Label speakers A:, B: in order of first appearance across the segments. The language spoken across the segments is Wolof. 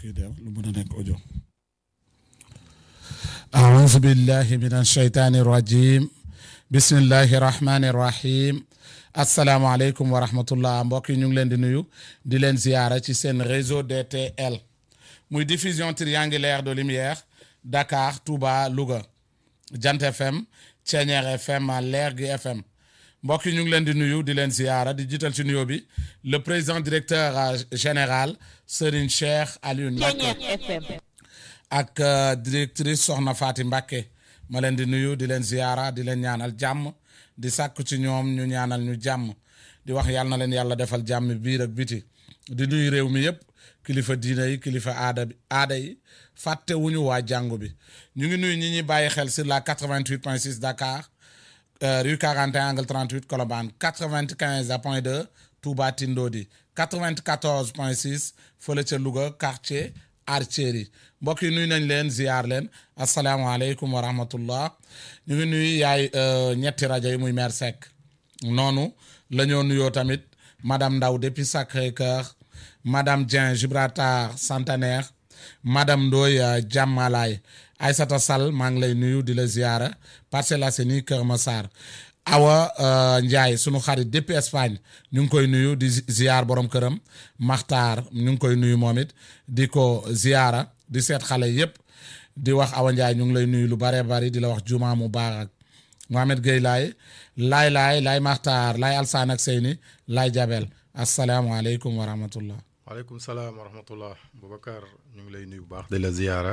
A: kii de lu mën a nekk audio a'uuzu billahi mina shaytaani rajim bismillahi rahmaani rahim asalaamaaleykum wa rahmatullah mbokk yi ñu ngi leen di nuyu di leen ziyaara ci seen réseau DTL muy diffusion triangulaire de lumière Dakar Touba Louga Jant FM Thiéniere FM Lergui FM mbokk yi ñu ngi leen di nuyu di leen ziyaara di jiital ci nuyoo bi le président directeur général Serigne Cheikh Aliou Mbacké ak directrice Soxna Faati Mbacké ma leen di nuyu di leen ziyaara di leen ñaanal jàmm di sàkku ci ñoom ñu ñaanal ñu jàmm di wax yàlla na leen yàlla defal jàmm biir ak biti di nuyu réew mi yëpp kilifa diina yi kilifa aada yi fàtte wuñu waa jàngu bi ñu ngi nuyu ñi ñuy bàyyi xel sur la 88.6 Dakar rue 41 angle 38 Colobane 95.2 Touba Tindodi 94.6 fële ca Louga quartier Artillerie mbokk yi nuyu nañ leen ziar leen asalaamaaleykum wa rahmatullah ñu ngi nuyu yaay ñetti rajo yi muy Mère Seck noonu la ñoo nuyoo tamit madame Ndaw depuis Sacré-Cœur madame Dieng Gibraltar Centenaire madame Ndoye Diamalaye Aïssata Sall maa ngi lay nuyu di la ziara Parcelles Assainies Kër Massar Awa Ndiaye sunu xarit depuis Espagne ñu ngi koy nuyu di ziar borom këram Maxtaar ñu ngi koy nuyu moom it di ko ziara di seet xale yépp di wax Awa Ndiaye ñu ngi lay nuyu lu bare bari di la wax juma mubarak Mohamed Gueye laay Maxtaar laay Alsaan ak Seyni laay Jabel asalaamualeykum wa rahmatullah
B: waaleykum salaam wa rahmatullah Boubacar ñu ngi lay nuyu bu baax di la ziara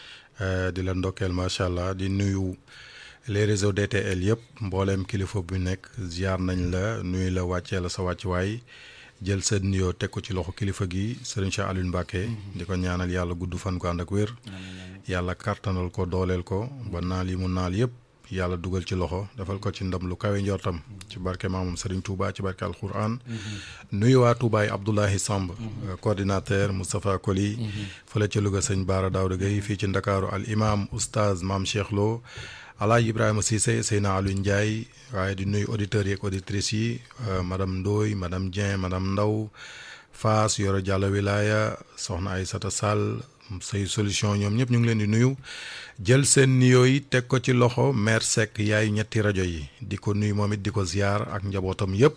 B: di la ndokkeel macha allah di nuyu les réseaux DTL yëpp mbooleem kilifa bu nekk ziar nañ la nuyu la wàccee la sa wàccuwaay jël sa nuyoo teg ko ci loxo kilifa gi Serigne Cheikh Aliou Mbacké di ko ñaanal yàlla gudd fan ko ànd ak wér yàlla kartanal ko dooleel ko ba naal yi mu naal yëpp yàlla dugal ci loxo defal ko ci ndam lu kawe njortam ci barke maamam Serigne Touba ci barke alquran nuyu waa Touba yi Abdoulahi Samb coordinateur Moustapha Koli fële ca Louga sëñ Baara Daouda Gueye fii ci Ndakaaru al imam oustaz Mame Cheikh Lo Alaaji Ibrahima Cissé Seyna Aliou Ndiaye waaye di nuyu auditeurs yi ak auditrices yi madame Ndoye madame Dieng madame Ndaw Fass Yoro Diallo Wilaya soxna Aïssata Sall say solution ñoom ñëpp ñu ngi leen di nuyu jël seen nuyoo yi teg ko ci loxo Mère Seck yaay ñetti rajo yi di ko nuyu moom it di ko ziar ak njabootam yëpp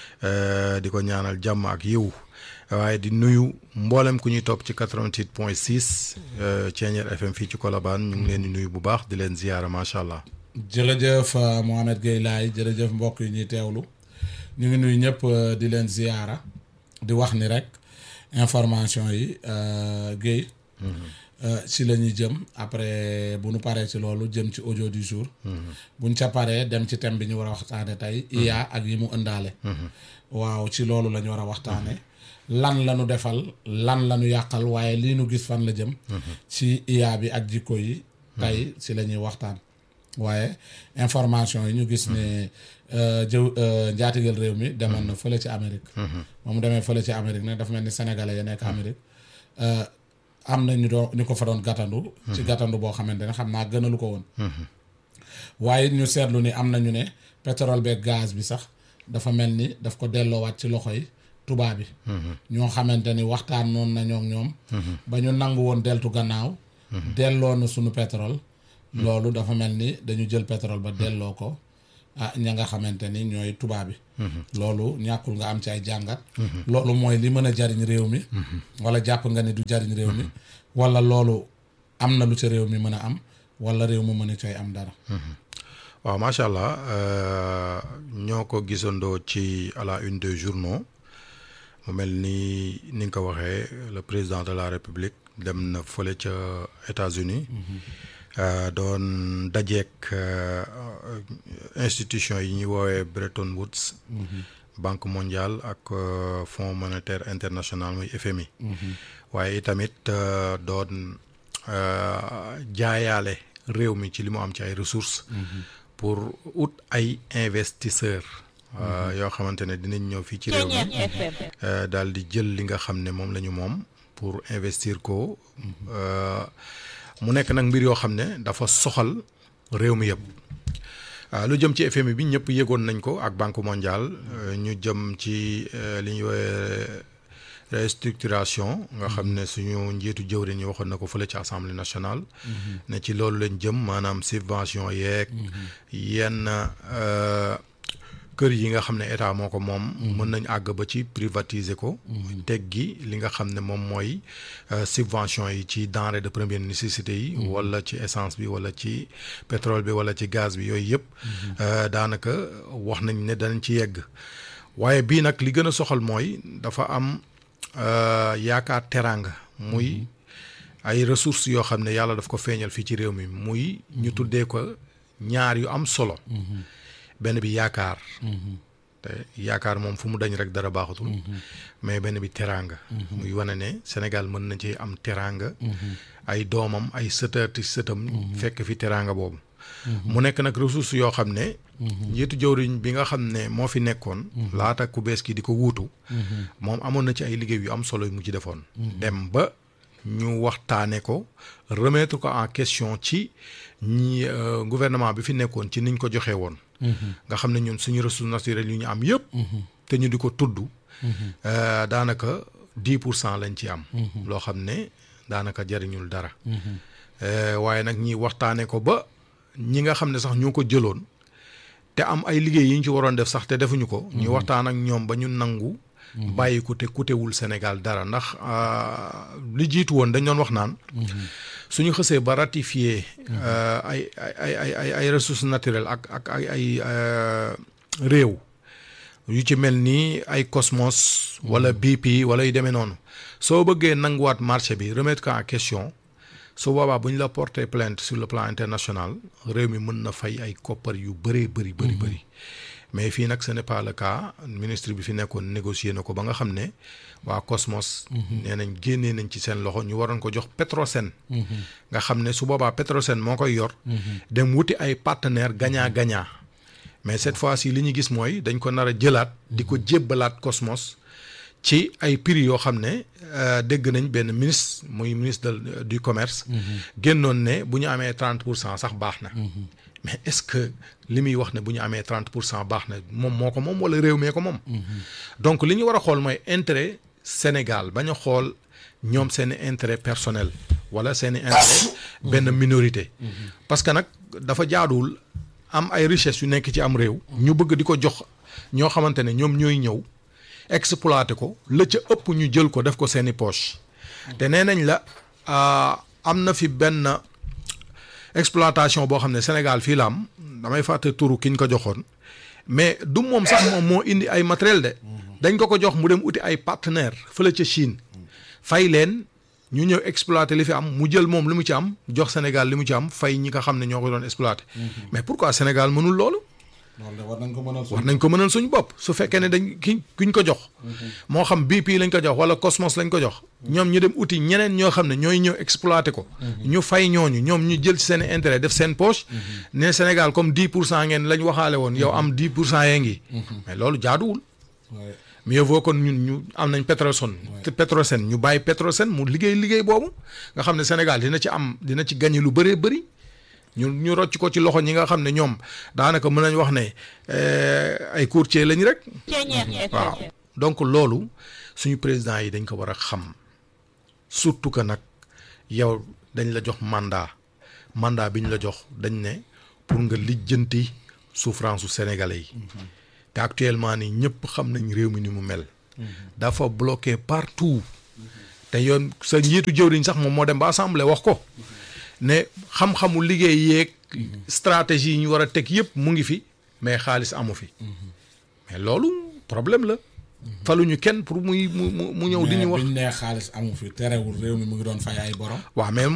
B: di ko ñaanal jàmm ak yiw waaye di nuyu mboolem ku ñuy topp ci 88.6 Thiéniere FM fii ci Colobane ñu ngi leen di nuyu bu baax di leen ziyaara macha allah.
A: jërëjëf Mohamed Gueye laay jërëjëf mbokk yi ñuy teewlu ñu ngi nuyu ñëpp di leen ziyaara di wax ni rek information yi Gueye ci la ñuy jëm après bu nu paree ci loolu jëm ci audio du jour buñ ca paree dem ci thème bi ñu war a waxtaane tey IA ak yi mu ëndaale waaw ci loolu la ñu war a waxtaane lan la ñu defal lan la ñu yàqal waaye lii nu gis fan la jëm ci IA bi ak jikko yi tey ci la ñuy waxtaan waaye information yi ñu gis ne njaatigeel réew mi demoon na fële ci Amérique moom demee fële ci Amérique nag dafa mel ni sénégalais ya nekk Amérique am na ñu ko fa doon gàttandu ci gàttandu boo xamante ne xam naa gënalu ko woon waaye ñu seetlu ni am nañu ne pétrole beeg gaz bi sax dafa mel ni daf ko delloowaat ci loxo yi tubaab bi ñoo xamante ni waxtaan noonu nañoo ak ñoom ba ñu nangu woon deltu gannaaw delloo na sunu pétrole loolu dafa mel ni dañu jël pétrole ba delloo ko ña nga xamante ni ñooy tubaab bi loolu ñàkkul nga am ci ay jàngat loolu mooy li mën a jariñ réew mi wala jàpp nga ni du jariñ réew mi wala loolu am na lu ci réew mi mën a am wala réew mu mën a coy am dara
B: waaw macha allah ñoo ko gisandoo ci à la une des journaux mu mel ni nga ko waxee le président de la république dem na fële ca États-Unis doon dajeek institution yi ñuy woowee Bretton Woods Banque mondiale ak Fonds monétaire international muy FMI waaye itamit doon jaayaale réew mi ci li mu am ci ay ressources pour ut ay investisseurs yoo xamante ne dinañ ñëw fii ci réew mi daal di jël li nga xam ne moom la ñu moom pour investir ko mu nekk nag mbir yoo xam ne dafa soxal réew mi yëpp lu jëm ci FMI bi ñëpp yëgoon nañ ko ak Banque mondiale ñu jëm ci li ñuy woowee restructuration nga xam ne suñu njiitu jëwriñ ñi waxoon na ko fële ci assemblée nationale. ne ci loolu lañ jëm maanaam subvention yeeg. yenn kër yi nga xam ne état moo ko moom. mën nañ àgg ba ci privatiser ko. teggi li nga xam ne moom mooy subvention yi ci denrée de première nécessité yi. wala ci essence bi wala ci pétrole bi wala ci gaz bi yooyu yëpp. daanaka wax nañ ne danañ ci yegg. waaye bii nag li gën a soxal mooy dafa am yaakaar teraanga muy ay ressources yoo xam ne yàlla daf ko feeñal fii ci réew mi muy ñu tuddee ko ñaar yu am solo. benn bi yaakaar. te yaakaar moom fu mu dañ rek dara baaxatul. mais benn bi teraanga. muy wane ne Sénégal mën na ci am teraanga. ay doomam ay sëtaati sëtam. fekk fi teraanga boobu. mu nekk nag ressources yoo xam ne. njiitu jëwriñ bi nga xam ne moo fi nekkoon. laata ku bees ki di ko wuutu. moom amoon na ci ay liggéey yu am solo yu mu ci defoon. dem ba ñu waxtaane ko remettre ko en question ci ñi gouvernement bi fi nekkoon ci niñ ko joxee woon. nga xam ne ñun suñu ressources naturelles yu ñu am yëpp. te ñu di ko tudd. daanaka 10% lañ ci am. loo xam ne daanaka jariñul dara. waaye nag ñi waxtaane ko ba ñi nga xam ne sax ñoo ko jëloon. te am ay liggéey yi ñu ci waroon def sax te defuñu ko. ñu waxtaan ak ñoom ba ñu nangu. bàyyi ko te kutewul Sénégal dara ndax li jiitu woon dañ doon wax naan. suñu xësee ba ratifié. ay ressources naturelles ak ay réew. yu ci mel ni ay Cosmos. wala BP wala yu demee noonu. soo bëggee nanguwaat marché bi remettre ko en question. su boobaa bu ñu la porter plainte sur le plan international réew mi mën na fay ay koppar yu bëree bëri. mais fii nag ce n'est pas le cas ministre bi fi nekkoon négocier na ko ba nga xam ne waa Cosmos. nee nañ génnee nañ ci seen loxo ñu waroon ko jox Petrosen. nga xam ne su boobaa Petrosen moo koy yor. dem wuti ay partenaires gagnant-gagnant. mais cette fois-ci li ñu gis mooy dañ ko nar a jëlaat di ko jébbalaat Cosmos. ci ay prix yoo xam ne dégg nañ benn ministre muy ministre du commerce. génnoon ne bu ñu amee 30% sax baax na. mais est-ce que li muy wax ne bu ñu amee 30% baax na moom moo ko moom wala réew mee ko moom. donc li ñu war a xool mooy intérêt Sénégal bañ a xool ñoom seen intérêt personnel wala seen intérêt benn minorité. parce que nag dafa jaaduwul am ay richesse yu nekk ci am réew. ñu bëgg di ko jox ñoo xamante ne ñoom ñooy ñëw. exploité ko la ca ëpp ñu jël ko def ko seeni poche. te nee nañ la am na fi benn exploitation boo xam ne Sénégal fii la am damay fàtte turu ki ñu ko joxoon mais du moom sax moom moo indi ay matériel de. dañ ko jox mu dem uti ay partenaires fële ca Chine. fay leen ñu ñëw exploité li fi am mu jël moom li mu ci am jox Sénégal li mu ci am fay ñi nga xam ne ñoo ko doon exploité. mais pourquoi Sénégal mënul loolu.
A: war
B: nañ ko mënal suñu bopp su fekkee ne dañ kuñ ko jox. moo xam BP lañ ko jox wala Cosmos lañ ko jox. ñoom ñu dem uti ñeneen ñoo xam ne ñooy ñëw exploité ko. ñu fay ñooñu ñoom ñu jël ci seen intérêt def seen poche. ne Sénégal comme 10% ngeen lañ waxaale woon yow am 10% yee ngi. mais loolu jaaduwul. mieux vaut kon ñun ñu am nañ Petrosen ñu bàyyi Petrosen mu liggéey boobu nga xam ne Sénégal dina ci gagné lu bëree bëri. ñu rocc ko ci loxo ñi nga xam ne ñoom daanaka mën nañ wax ne ay courtier lañ rek. waaw donc loolu suñu président yi dañ ko war a xam surtout que nag yow dañ la jox mandat bi ñu la jox dañ ne pour nga lijjanti souffrance su sénégalais yi. te actuellement nii ñëpp xam nañ réew mi ni mu mel. dafa bloqué partout. te yoon sa njiitu jëwriñ sax moom moo dem ba assemblée wax ko. ne xam-xamu liggéey yeeg stratégie yi ñu war a teg yëpp mu ngi fi mais xaalis amu fi mais loolu problème la. faluñu kenn pour mu ñëw di ñu wax.
A: mais nee xaalis amu fi terewul réew mi mu ngi doon fay ay borom.
B: waaw mais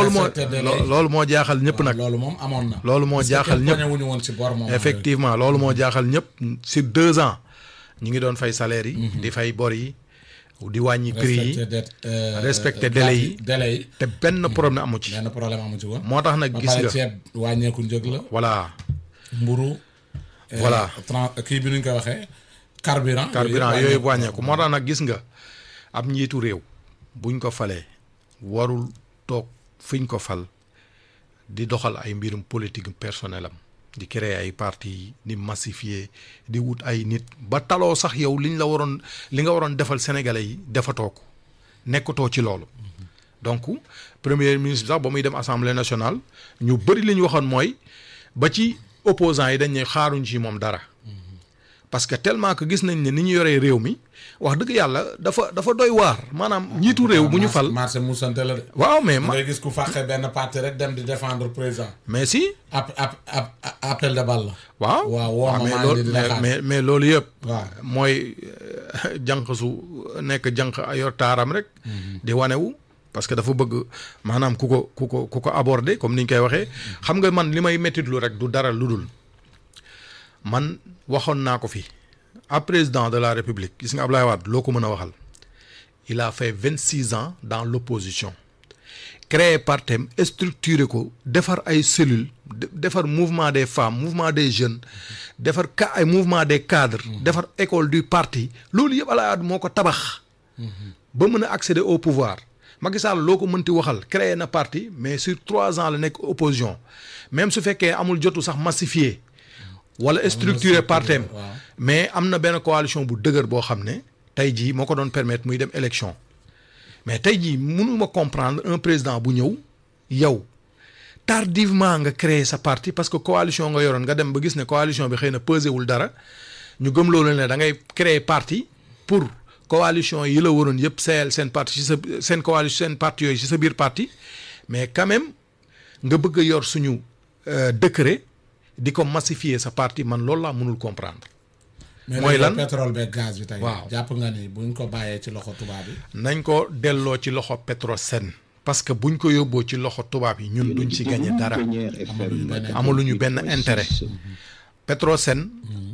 B: loolu moo jaaxal ñëpp nag.
A: loolu moom amoon na.
B: loolu moo jaaxal ñëpp
A: wuñu woon ci bor moom.
B: effectivement loolu moo jaaxal ñëpp sur 2 ans ñu ngi doon fay salaire yi. di fay bor yi. di wàññi prix yi respecté délai yi te benn problème amu ci.
A: woon.
B: moo tax nag gis nga
A: ceeb wàññeeku njëg la.
B: voilà.
A: mburu
B: voilà
A: kii bi nuñ koy waxee. carburant
B: yooyu wàññeeku moo tax nag gis nga ab njiitu réew buñ ko falee warul toog fiñ ko fal di doxal ay mbirum politique personnel am di créer ay parti di massifier di wut ay nit ba taloo sax yow li nga waroon defal sénégalais yi defatoo ko nekkatoo ci loolu. donc premier ministre bi sax ba muy dem assemblée nationale ñu bëri li ñu waxoon mooy ba ci opposants yi dañ ne xaaruñ ci moom dara. parce que tellement que gis nañ ne ni ñu yoree réew mi wax dëgg yàlla dafa doy waar maanaam njiitu réew bu ñu fal.
A: marché mu sant la de.
B: waaw mais
A: ngay gis ku fàqe benn parti rek dem di défendre président.
B: mais si.
A: appel de balle la.
B: waaw mais loolu yëpp.
A: waaw
B: mooy jànq su nekk jànq yor taaram rek. di wanewu parce que dafa bëgg maanaam ku ko aborder comme ni ñu koy waxee. xam nga man li may mettitlu rek du dara lu dul man waxoon naa ko fi ab président de la république gis nga Abdoulaye Wade loo ko mën a waxal il a fait 26 ans dans l'opposition créé partem structuré ko defar ay cellules defar mouvement des femmes mouvement des jeunes defar ay mouvement des cadres defar école du parti loolu yëpp Abdoulaye Wade moo ko tabax ba mën a accéder au pouvoir Macky Sall loo ko mënti waxal créé na parti mais sur 3 ans la nekk opposition même su fekkee amul jotu sax massifié wala structuré partem mais am na benn coalition bu dëgër boo xam ne tey jii moo ko doon permettre muy dem élection mais tey jii mënuma comprendre un président bu ñëw yow tardivement nga créer sa parti parce que coalition nga yoroon nga dem ba gis ne coalition bi xëy na pesé wul dara ñu gëm loolu ne da ngay créer parti pour coalition yi la waroon yëpp seen parti ci sa seen coalition seen parti yooyu ci sa biir parti mais quand même nga bëgg a yor suñu décret di ko massifier sa parti man loolu laa mënul comprendre. mooy lan
A: pétrole beeg gaz bi tey.
B: waaw
A: jàpp nga ni buñ ko bàyyee ci loxo tubaab yi.
B: nañ ko delloo ci loxo Petrosen. parce que buñ ko yóbboo ci loxo tubaab yi ñun duñ ci gagné dara. amaluñu benn intérêt. Petrosen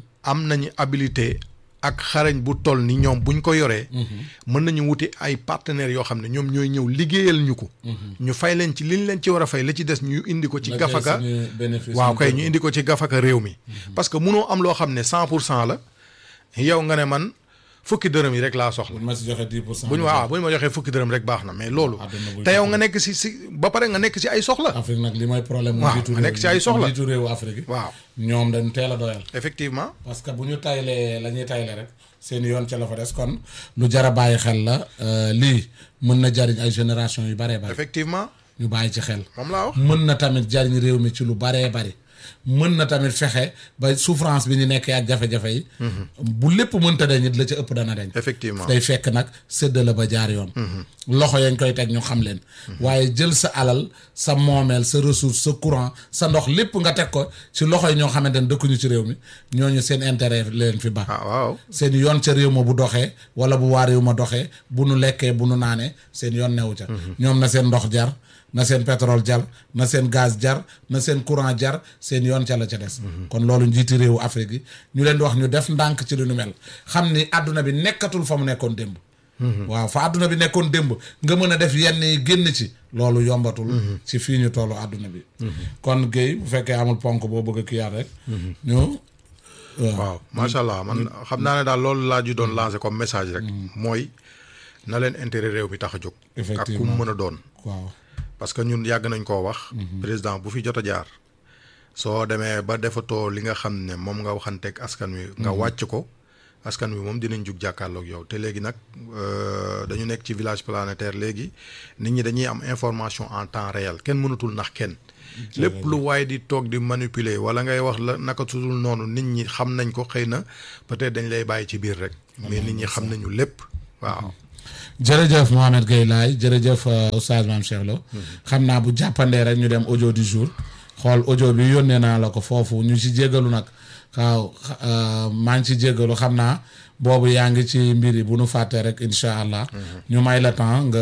B: am nañu habilité ak xarañ bu toll ni ñoom buñ ko yoree. mën nañu wuti ay partenaires yoo xam ne ñoom ñooy ñëw liggéeyal ñu ko. ñu fay leen ci liñ leen ci war a fay la ci des ñu indi ko ci gafaka. waaw kay ñu indi ko ci gafaka réew mi. parce que munoo am loo xam ne 100% la yow nga ne man fukki dërëm yi rek laa soxla.
A: buñ ma si joxee 10%.
B: buñ ma joxee fukki dërëm rek baax na mais loolu. te yow nga nekk si ba pare nga nekk si ay soxla.
A: Afrique nag li mooy problème.
B: waaw nga nekk si ay soxla
A: jiitu réewu Afrique.
B: waaw
A: ñoom dañ teel a doyal.
B: effectivement.
A: parce que bu ñu taylee la ñuy tayle rek seen yoon ca la fa des kon lu jar a bàyyi xel la lii mën na jariñ ay génération yu baree bari.
B: effectivement.
A: ñu bàyyi ci xel.
B: moom laa wax
A: mën na tamit jariñ réew mi ci lu baree bari. mën na tamit fexe ba souffrance bi ñu nekkee ak jafe-jafe yi. bu lépp mënta dañ it la ca ëpp dana dañ.
B: effectivement
A: day fekk nag séddale ba jaar yoon. loxo yañ koy teg ñu xam leen. waaye jël sa alal sa moomeel sa ressource sa courant sa ndox lépp nga teg ko ci loxo yi ñoo xamante ne dëkkuñu ci réew mi ñooñu seen intérêt leen fi baax.
B: waaw
A: seen yoon ca réew ma bu doxee wala bu waa réew ma doxee bu nu lekkee bu nu naanee seen yoon newu ca. ñoom na seen ndox jar. na seen pétrole jar na seen gaz jar na seen courant jar seen yoon ca la ca des. kon loolu njiiti réewu Afrique yi ñu leen di wax ñu def ndànk ci lu nu mel xam ni àdduna bi nekkatul fa mu nekkoon démb. waaw fa àdduna bi nekkoon démb nga mën a def yenn yi génn ci loolu yombatul. ci fii ñu tollu àdduna bi. kon Guèye bu fekkee amul ponk boo bëgg a kiyaat rek. ñu
B: waaw macha allah man xam naa ne daal loolu laa ju doon lancé comme message rek. mooy na leen intérêt réew mi tax a jóg.
A: effectivement
B: ak ku mu mën a doon.
A: waaw.
B: parce que ñun yàgg nañ koo wax. président bu fi jot a jaar. soo demee ba defatoo li nga xam ne moom nga waxanteeg askan wi. nga wàcc ko askan wi moom dinañ jug jàkkaarloog yow te léegi nag dañu nekk ci village planétaire léegi nit ñi dañuy am information en temps réel kenn mënatul nax kenn. lépp lu waaye di toog di manipuler wala ngay wax la naka tudul noonu nit ñi xam nañ ko xëy na peut-être dañ lay bàyyi ci biir rek. mais nit ñi xam nañu lépp waaw.
A: jërëjëf Mohamed Gueye Laye jërëjëf Oustaz Mame Cheikh Lo xam naa bu jàppandee rek ñu dem audio du jour xool audio bi yónnee naa la ko foofu ñu ci jéggalu nag waaw maa ngi ci jéggalu xam naa boobu yaa ngi ci mbir yi bu nu fàttee rek incha allah ñu may la temps nga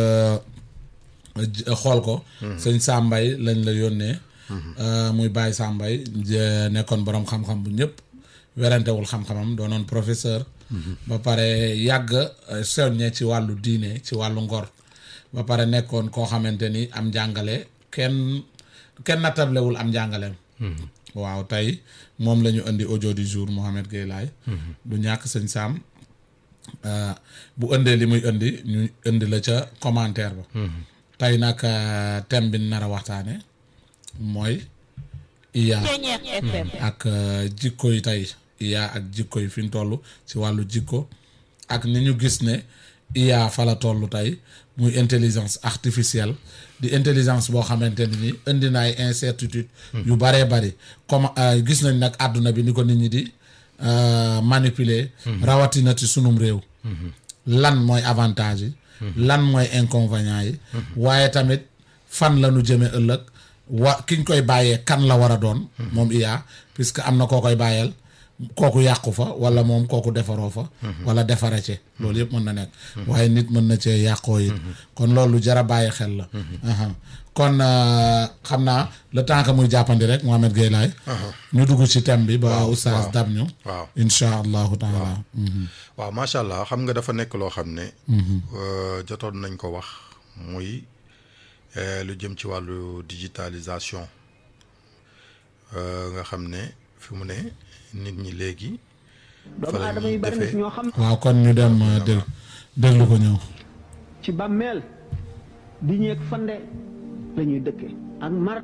A: xool ko sëñ Sambay lañ la yónnee muy Baye Sambay nekkoon borom xam-xam bu ñëpp werantewul xam-xamam doonoon professeur ba pare yàgg soññe ci wàllu diine ci wàllu ngor ba pare nekkoon koo xamante ni am njàngale kenn nattablewul am njàngaleem waaw tey moom la ñu indi audio du jour Mohamed Gueye Laye du ñàkk sëñ Sam bu indee li muy indi ñu indi la ca commentaire ba tey nag thème bi nar a waxtaane mooy IA ak jikko yi tey IA ak jikko yi fi ñu toll ci wàllu jikko ak ni ñu gis ne IA fa la toll tey muy intelligence artificielle di intelligence boo xamante ni indi na ay incertitude yu baree bari comme gis nañ nag àdduna bi ni ko nit ñi di manipuler rawatina ci sunum réew lan mooy avantage yi lan mooy inconvénient yi waaye tamit fan la ñu jëme ëllëg kiñ koy bàyyee kan la war a doon moom IA puisque am na koo koy bàyyeel kooku yàqu fa wala moom kooku defaroo fa wala defare ci loolu yëpp mën na nekk waaye nit mën na cee yàqoo it kon loolu jara bàyyi xel la kon xam naa le temps que muy jàppandi rek Mohamed Gueye Laye ñu dugg ci thème bi ba oustaz dab ñu
B: waaw
A: insha allahu taala
B: waaw macha allah xam nga dafa nekk loo xam ne jotoon nañ ko wax muy lu jëm ci wàllu digitalisation nga xam ne fi mu ne nit ñi léegi fa la ñuy defee
A: waaw kon ñu dem déglu ko ñëw
C: ci bàmmeel di ñeeg fande la ñuy dëkke ak mar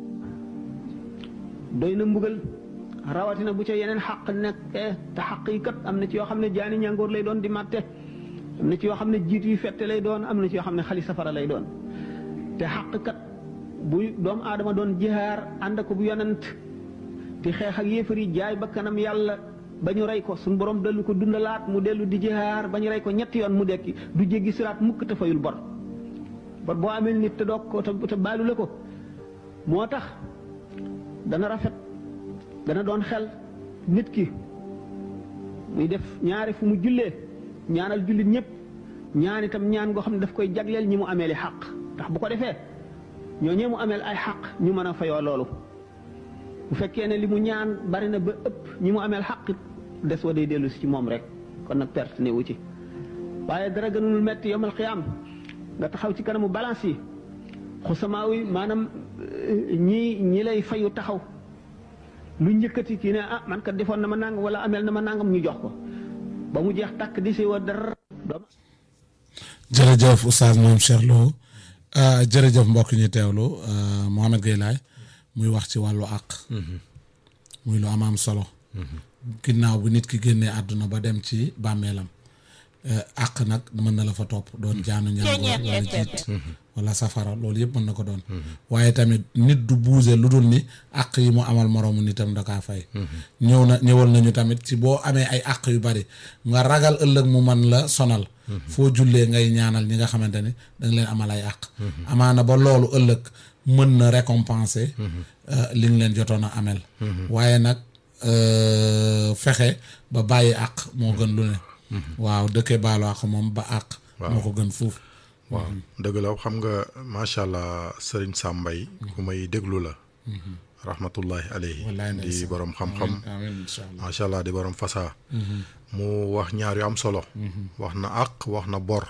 C: doy na mbugal rawatina bu ca yeneen xaq nekk te xaq yi kat am na ci yoo xam ne jaani ñàngoor lay doon di màtte am na ci yoo xam ne jiit yu fette lay doon am na ci yoo xam ne xali safara lay doon te xaq kat bu doomu aadama doon jihaar ànd ko bu yonent di xeex ak yéefar yi jaay ba kanam yàlla ba ñu rey ko suñu borom dellu ko dundalaat mu dellu di jihaar ba ñu rey ko ñetti yoon mu dekki du jéggi siraat mukk te fayul bor boo amee nit te doog ko te baalu la ko moo tax dana rafet dana doon xel nit ki muy def ñaari fu mu jullee ñaanal jullit ñëpp ñaan itam ñaan goo xam ne daf koy jagleel ñi mu amee li xaq ndax bu ko defee ñoo ñee mu ameel ay xaq ñu mën a fayoo loolu bu fekkee ne li mu ñaan bari na ba ëpp ñi mu ameel xaq des wa day dellu si ci moom rek kon nag perte ne wu ci waaye dara gënul metti yomal xiyaam nga taxaw ci kanamu balance yi xusamaaw yi maanaam ñi lay fayu taxaw lu njëkkati kii ne man kat defoon na ma nangam wala ameel na ma nangam ñu jox ko ba mu jeex tàkk di si wa dara doom
A: jërëjëf oustaz Mame Cheikh Lo jërëjëf mbokk ñi teewlu Mohamed Gueye Laye muy wax ci wàllu àq muy lu am solo ginnaaw bi nit ki génnee àdduna ba dem ci bàmmeelam àq nag mën na la fa topp doon jaanu ñaangoor wala jiit wala safara loolu yëpp mën na ko doon waaye tamit nit du bouger lu dul ni àq yi mu amal moroomu nitam da kaa fay ñëwal nañu tamit ci boo amee ay àq yu bari nga ragal ëllëg mu man la sonal foo jullee ngay ñaanal ñi nga xamante ni da nga leen amal ay àq amaana ba loolu ëllëg mën na récompenser li nga leen jotoon a amel waaye nag fexe ba bàyyi àq moo gën lu ne waaw dëkkee baalu àq moom ba àq moo ko gën fuuf
B: waaw dëgg la xam nga macha allah Serigne Sam Mbaye ku may déglu la rahmatullahi alayhi di borom xam-xam macha allah di borom fasaa mu wax ñaar yu am solo wax na àq wax na bor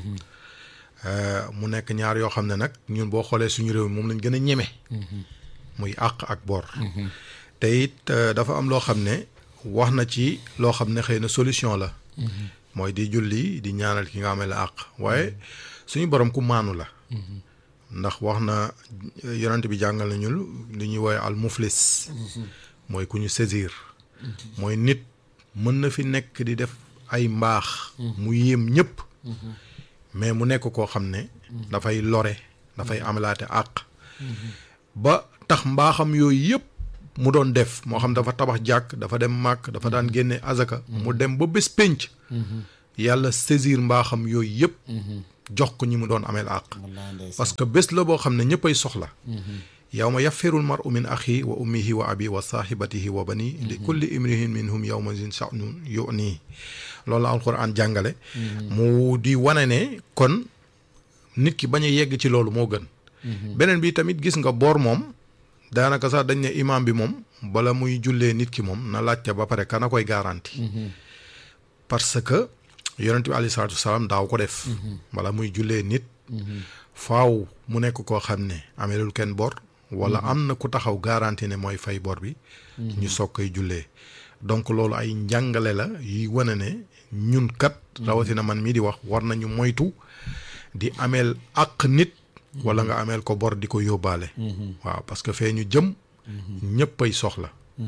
B: mu nekk ñaar yoo xam ne nag ñun boo xoolee suñu réew mi moom lañ gën a ñeme muy àq ak bor te it dafa am loo xam ne wax na ci loo xam ne xëy na solution la mooy di julli di ñaanal ki nga amee la àq waaye suñu borom ku maanu la ndax wax na yonent bi jàngal nañu li ñuy woowee al muflis mooy ku ñu saisir mooy nit mën na fi nekk di def ay mbaax mu yéem ñëpp mais mu nekk koo xam ne dafay lore dafay amalaate àq ba tax mbaaxam yooyu yëpp mu doon def moo xam dafa tabax jàkk dafa dem màkk dafa daan génne azaka mu dem ba bés pénc yàlla saisir mbaaxam yooyu yëpp jox ko ñi mu doon ameel àq parce que bés la boo xam ne ñëppay soxla yawma yafirul mar'u min axi wa ummihi wa abi wa saahibatihi wa bani li kulli imrihin minhum yawma zin sha'nun yu'ni loolu la alquran jàngale mu di wane ne kon nit ki bañ a yegg ci loolu moo gën beneen bi tamit gis nga boor moom daanaka sax dañ ne imam bi moom bala muy jullee nit ki moom na laajte ba pare kana koy garanti parce que yonent bi alayhi salaatu wasalaam daaw ko def bala muy jullee nit faaw mu nekk koo xam ne amelul kenn bor wala am na ku taxaw garanti ne mooy fay bor bi ñu soog koy jullee donc loolu ay njàngale la yuy wane ne ñun kat rawatina man mii di wax war nañu moytu di ameel àq nit wala nga ameel ko bor di ko yóbbaale waaw parce que fee ñu jëm ñëppay soxla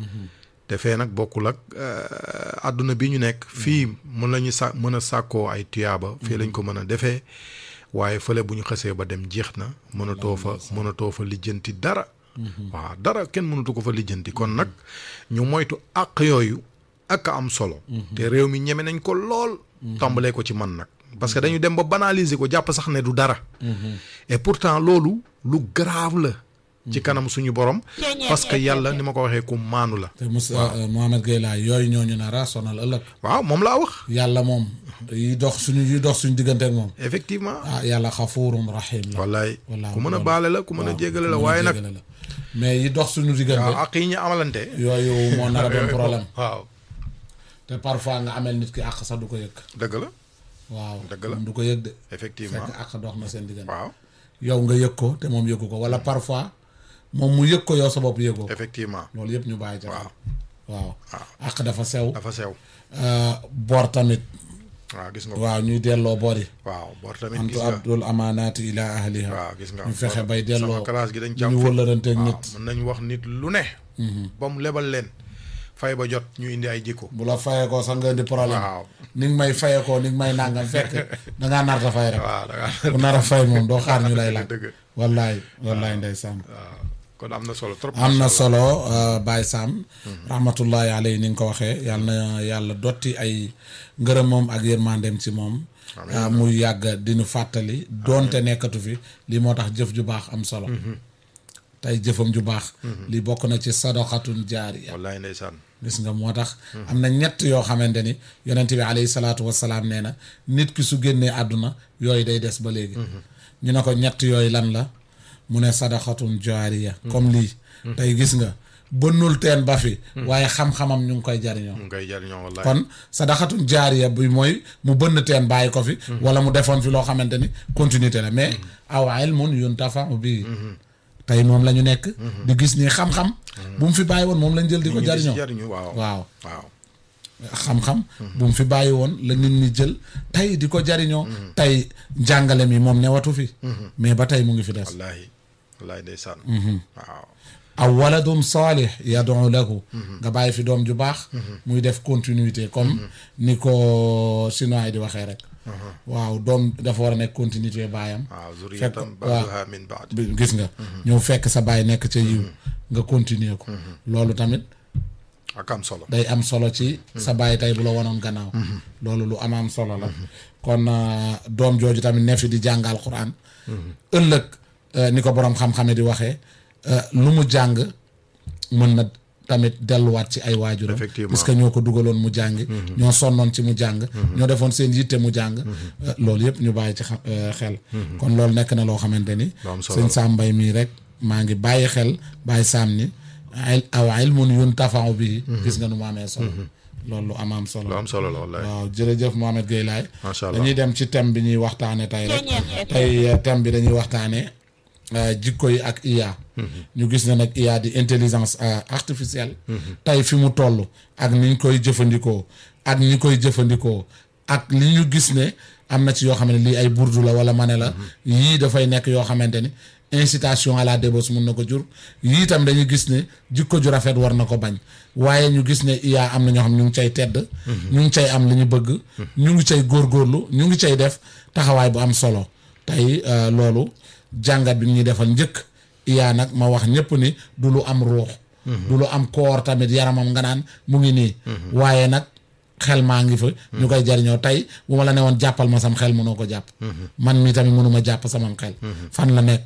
B: te fee nag bokkul ak àdduna bi ñu nekk fii mën a sàkkoo ay tuyaaba fii lañ ko mën a defee waaye fële bu ñu xasee ba dem jeex na mënatoo fa lijjanti dara waaw dara kenn mënatu ko fa lijjanti kon nag ñu moytu àq yooyu ak am solo te réew mi ñeme nañ ko lool tàmbalee ko ci man nag parce que dañu dem ba banaliser ko jàpp sax ne du dara et pourtant loolu lu grave la ci kanam suñu borom parce que yàlla ni ma ko waxee ku maanu la
A: te Mohamed Gueye laa yooyu ñooñu nara sonal ëllëg
B: waaw moom laa wax
A: yàlla moom yi dox suñu diggante ak moom
B: effectivement
A: yàlla xafuurum rahim la
B: wallaay ku mën a baale la ku mën a jégale la waaye nag
A: mais yi dox suñu diggante
B: waaw ak yi ñu amalante
A: yooyu moo nar a doon problème
B: waaw
A: te parfois nga amel nit ki àq sax du ko yëg
B: dëgg la
A: waaw
B: dëgg la
A: moom du ko yëg de
B: effectivement
A: fekk àq dox na seen diggante
B: waaw
A: yow nga yëg ko te moom yëgu ko wala parfois moom mu yëg ko yow sa bopp yëgoo ko
B: effectivement
A: loolu yëpp ñu bàyyi ca waaw àq dafa sew bor tamit
B: waaw gis nga
A: waaw ñuy delloo bor yi
B: waaw bor tamit
A: antu abdul amaanaati ila ahliha
B: waaw gis nga
A: ñu fexe bay delloo
B: sama classe gi dañ
A: ñu wëlëranteeg nit
B: mën nañ wax nit lu ne ba mu lebal leen fay ba jot ñu indi ay jikko
A: bu la fayee ko sax nga indi problème
B: waaw
A: ni nga may fayee ko ni nga may nangam fekk dangaa narta fay rek
B: waaw
A: bu nar a fay moom doo xaar ñu lay laaj
B: dëgg
A: wallaay ndeysaan
B: waaw kon am na solo trop
A: am na solo Baye Sam rahmatullahi alayhi ni nga ko waxee yàlla na yàlla dotti ay ngërëmam ak yërmandeem ci moom muy yàgg diñu fàttali doonte nekkatu fi lii moo tax jëf ju baax am solo tey jëfam ju baax li bokk na ci sadaqatun jaariya
B: wallaay ndeysaan
A: gis nga moo tax am na ñett yoo xamante ni yonent bi alayhi salaatu wasalaam nee na nit ki su génnee àdduna yooyu day des ba léegi ñu ne ko ñett yooyu lan la mu ne sadaqatun jaariya comme lii tey gis nga bënnul teen ba fi waaye xam-xamam ñu ngi koy jariñoo
B: wallaay
A: kon sadaqatun jaariya bi mooy mu bënn teen bàyyi ko fi wala mu defoon fi loo xamante ni continuité la mais aw ilmun yuntafa'u bihi tey moom la ñu nekk di gis nii xam-xam bu mu fi bàyyi woon moom lañ jël di ko jariñoo waaw xam-xam bu mu fi bàyyi woon la nit ñi jël tey di ko jariñoo tey njàngale mi moom newatu fi mais ba tey mu ngi fi des
B: wallaay ndeysaan waaw
A: aw waladum saalih yad'u lahu nga bàyyi fi doom ju baax muy def continuité comme ni ko chinois yi di waxee rek waaw doom dafa war a nekk continuité baayam
B: fekk ba'duha min ba'd
A: gis nga ñëw fekk sa baay nekk ca yiw nga continuer ko loolu tamit
B: ak am solo
A: day am solo ci sa baay tey bu la wanoon gannaaw loolu lu am solo la kon doom jooju tamit ne fi di jàngal Qur'an ëllëg ni ko boroom xam-xame di waxee lu mu jàng mën na tamit delluwaat ci ay waajuram parce que ñoo ko dugaloon mu jàngi ñoo sonnoon ci mu jàng ñoo defoon seen yitte mu jàng loolu yëpp ñu bàyyi ci xel kon loolu nekk na loo xamante ni sëñ Sam Mbaye mii rek maa ngi bàyyi xel Baye Sam ni aw ilmun yuntafa'u bihi gis nga nu mu amee solo loolu lu am solo
B: lu am solo la wallaay
A: waaw jërëjëf Mohamed Gueye laay
B: macha allah
A: dañuy dem ci thème bi ñuy waxtaane tey rek tey thème bi dañuy waxtaane jikko yi ak IA ñu gis ne nag IA di intelligence artificielle tey fi mu toll ak ni ñu koy jëfandikoo ak ñi koy jëfandikoo ak li ñu gis ne am na ci yoo xam ne lii ay burdu la wala ma ne la yii dafay nekk yoo xamante ni incitation à la débauche mun na ko jur yii tam dañuy gis ne jikko ju rafet war na ko bañ waaye ñu gis ne IA am na ñoo xam ñu ngi cay tedd ñu ngi cay am li ñu bëgg ñu ngi cay góorgóorlu ñu ngi cay def taxawaay bu am solo tey loolu jàngat bi ñuy defal njëkk IA nag ma wax ñëpp ni du lu am ruux du lu am koor tamit yaramam nga naan mu ngi nii waaye nag xel maa ngi fa ñu koy jariñoo tey bu ma la ne woon jàppal ma sam xel mënoo ko jàpp man mi tamit mënuma jàpp samam xel fan la nekk